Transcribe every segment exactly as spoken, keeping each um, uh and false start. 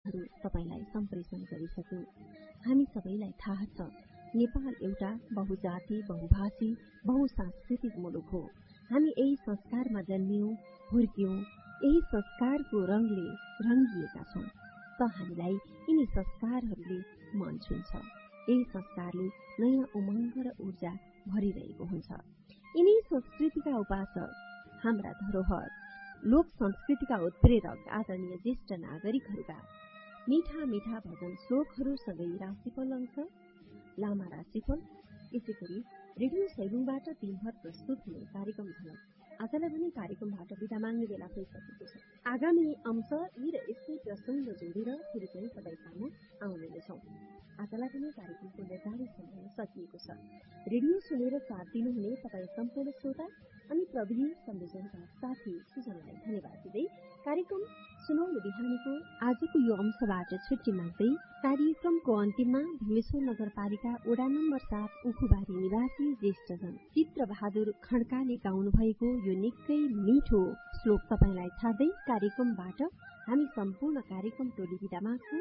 लेखहरू तपाईलाई सम्प्रेषण गरिसक्यौं। हामी सबैलाई थाहा छ नेपाल एउटा बहुजाति, बहुभाषी, बहुसांस्कृतिक मुलुक हो। हामी यही संस्कारमा जन्मियौं, हुर्कियौं, यही संस्कारको रंगले रंगिएका छौं। त हामीलाई यिनी संस्कारहरूले मन छुन्छ। यही संस्कारले नयाँ उमंग र ऊर्जा भरिरहेको हुन्छ। यिनी संस्कृतिका उपासक, हाम्रा धरोहर, लोक संस्कृतिका उत्प्रेरक आदरणीय ज्येष्ठ नागरिकहरूका मीठा मीठा भजन श्लोकहरूसँगै राशिफल अंश लामा राशिफल यसै गरी रेडियो सैलुङबाट दिनभर प्रस्तुत हुने कार्यक्रम झलक आजलाई भने कार्यक्रमबाट विदा माग्ने बेला भइसकेको छ। आगामी अंश यी र यस्तै प्रसंग जोडेर फेरि पनि तपाईँ सामु आउने नै छौं। आजलाई पनि कार्यक्रमको निर्धारित समय सकिएको छ। रेडियो सुनेर साथ दिनुहुने तपाईँ सम्पूर्ण श्रोता अनि प्रविधि संयोजनका साथी सुजनलाई धन्यवाद दिँदै कार्यक्रम सुनौलो बिहानीको आजको यो अंशबाट छुट्टी माग्दै कार्यक्रमको अन्तिममा भीमेश्वर नगरपालिका वडा नम्बर सात उखुबारी निवासी ज्येष्ठजन चित्र बहादुर खड्काले गाउनु भएको यो निकै मिठो श्लोक तपाईलाई थार्दै कार्यक्रमबाट हामी सम्पूर्ण कार्यक्रम टोली बिदा माग्छौं।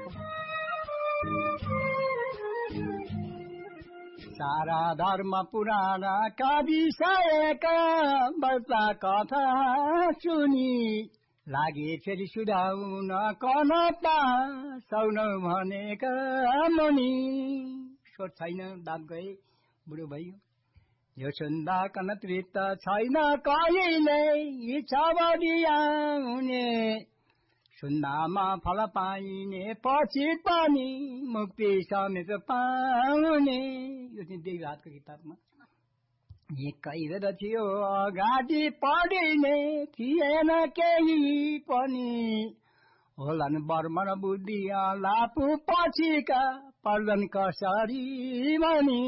सारा धर्म पुराणका विषयका वर्ता कथा सुनि लागे फेरि सुधाउन कनता सौन भनेका मुनि सोच छैन दाब गए बुढो भयो यो सुन्दा कन तृप्त छैन कहिले इच्छा बढियाउने सुन्दामा फल पाइने पछि पनि मुक्ति समेत पाउने। यो चाहिँ देवराजको किताबमा एकै बेर थियो अगाडि पढिने थिएन केही पनि होलान् बर्मन बुद्धि लापु पछिका पर्दन कसरी भनी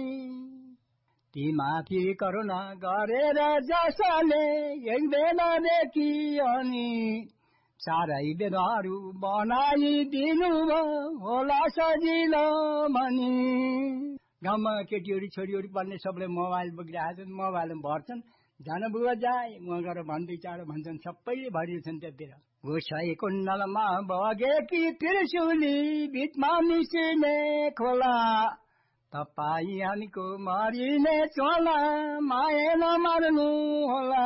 ती माथि करुणा गरेर जसले एक बेलादेखि अनि चारै बेदहरू बनाइदिनु होला सजिलो भनी। गाउँमा केटीहरू छोरीहरू पढ्ने सबले मोबाइल बोकिरहेको छन्, मोबाइलमा भर्छन् जान बुवा जाए उहाँ गएर भन्दै चाँडो भन्छन्, सबैले भरिन्छन् त्यतिर। गोसाई कुण्डलमा बगेकी त्रिशुली बिचमा मिसिने खोला तपाईँ हामीको मरिने चोला माया नमार्नु होला।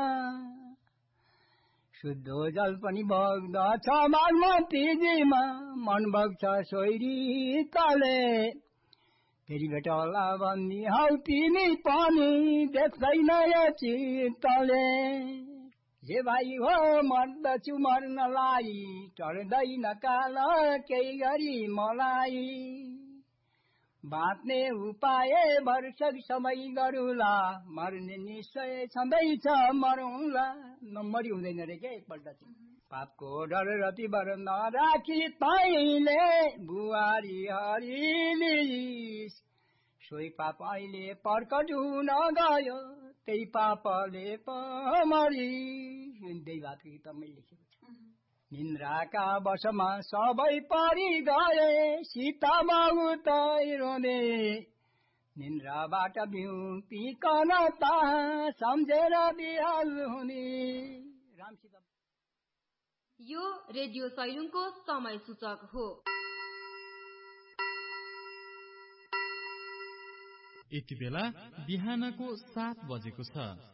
शुद्ध जल पनि बग्दछ बागमतीजीमा मन बग्छ सोइरी तले फेरि भेट होला भन्ने हौ तिमी पनि देख्दैन यो चित्तले। जे भाइ हो मर्दछु मर्नलाई टर्दैन काल केही गरी मलाई बाँच्ने उपाय वर्षक समय गरुला मर्ने निश्चय छँदैछ मरौँला। नम्बरी हुँदैन रे क्या एकपल्ट चाहिँ पापको डर रति बर नराखी तैले बुहारी हरिलिस सोही पाप अहिले प्रकट हुन गयो त्यही पापले पमरी। त्यही बातको गीतमै लेखेको छ। निन्द्राका वशमा सबै परि गए सीता बाबु तै रोने निन्द्राबाट बिउतिकन ताहा सम्झेर बिहाल हुने। राम सीता। यो रेडियो सैलुङको समय सूचक हो। यति बेला बिहानको सात बजेको छ।